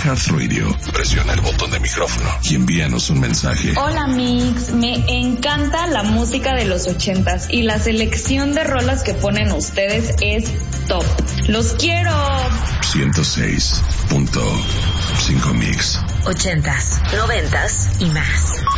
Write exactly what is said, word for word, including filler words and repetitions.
iHeartRadio, presiona el botón de micrófono y envíanos un mensaje. Hola Mix, me encanta la música de los ochentas y la selección de rolas que ponen ustedes es top. ¡Los quiero! ciento seis punto cinco Mix. Ochentas, noventas y más.